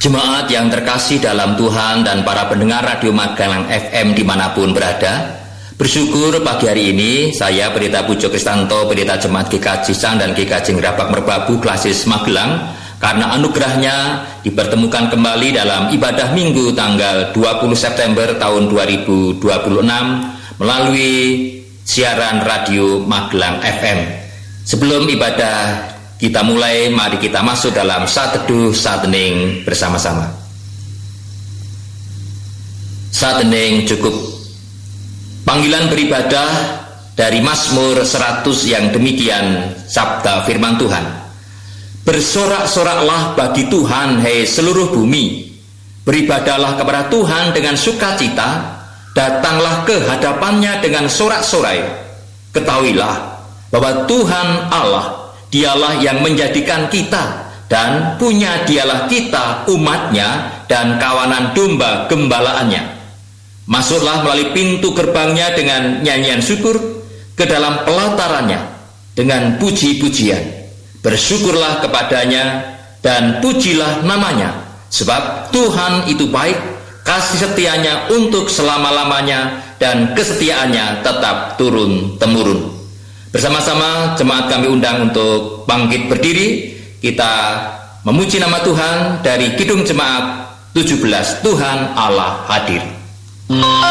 Jemaat yang terkasih dalam Tuhan dan para pendengar Radio Magelang FM dimanapun berada, bersyukur pagi hari ini saya Pendeta Pujo Kristanto, Pendeta Jemaat GKJ Sang dan GKJ Ngerabak Merbabu Klasis Magelang, karena anugerahnya dipertemukan kembali dalam ibadah Minggu tanggal 20 September tahun 2026 melalui siaran Radio Magelang FM. Sebelum ibadah kita mulai, mari kita masuk dalam saat teduh, saat hening bersama-sama. Saat hening cukup panggilan beribadah dari Mazmur 100 yang demikian sabda firman Tuhan. Bersorak-soraklah bagi Tuhan, hai seluruh bumi. Beribadahlah kepada Tuhan dengan sukacita, datanglah ke hadapannya dengan sorak-sorai. Ketahuilah bahwa Tuhan Allah, Dialah yang menjadikan kita, dan punya Dialah kita umatnya dan kawanan domba gembalaannya. Masuklah melalui pintu gerbangnya dengan nyanyian syukur, ke dalam pelatarannya dengan puji-pujian. Bersyukurlah kepadanya dan pujilah namanya, sebab Tuhan itu baik, kasih setianya untuk selama-lamanya, dan kesetiaannya tetap turun-temurun. Bersama-sama jemaat kami undang untuk bangkit berdiri. Kita memuji nama Tuhan dari Kidung Jemaat 17, Tuhan Allah hadir.